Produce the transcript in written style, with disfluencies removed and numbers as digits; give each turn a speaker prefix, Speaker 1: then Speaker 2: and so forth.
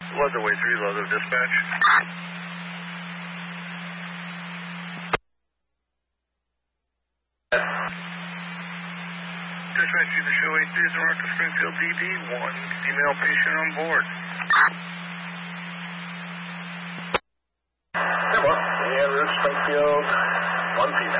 Speaker 1: Leatherway 3, Leather dispatch. Dispatch to the show 8 days north of Springfield DD, 1 female patient on board.
Speaker 2: Hello, yeah, Route Springfield, 1 female.